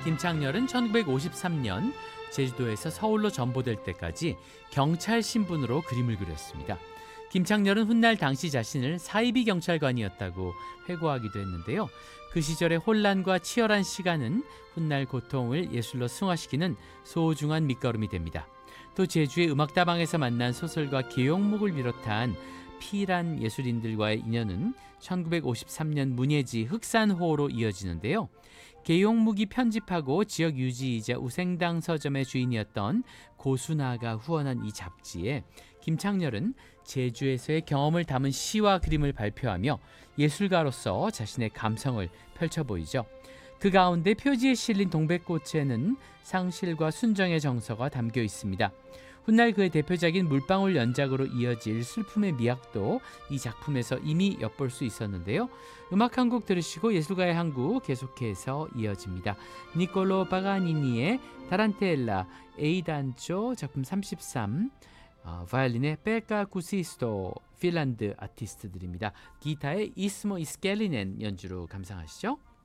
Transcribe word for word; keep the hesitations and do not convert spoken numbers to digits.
김창렬은 천구백오십삼 년 제주도에서 서울로 전보될 때까지 경찰 신분으로 그림을 그렸습니다. 김창렬은 훗날 당시 자신을 사이비 경찰관이었다고 회고하기도 했는데요. 그 시절의 혼란과 치열한 시간은 훗날 고통을 예술로 승화시키는 소중한 밑거름이 됩니다. 또 제주의 음악다방에서 만난 소설가 계용묵을 비롯한 피란 예술인들과의 인연은 천구백오십삼 년 문예지 흑산호로 이어지는데요. 계용묵이 편집하고 지역 유지이자 우생당 서점의 주인이었던 고순아가 후원한 이 잡지에 김창렬은 제주에서의 경험을 담은 시와 그림을 발표하며 예술가로서 자신의 감성을 펼쳐 보이죠. 그 가운데 표지에 실린 동백꽃에는 상실과 순정의 정서가 담겨 있습니다. 훗날 그의 대표작인 물방울 연작으로 이어질 슬픔의 미학도 이 작품에서 이미 엿볼 수 있었는데요. 음악 한 곡 들으시고 예술가의 항구 계속해서 이어집니다. 니콜로 파가니니의 타란텔라 에이단조 작품 삼십삼, 어, 바이올린의 뺄까 구시스토 핀란드 아티스트들입니다. 기타의 이스모 이스켈리넨 연주로 감상하시죠.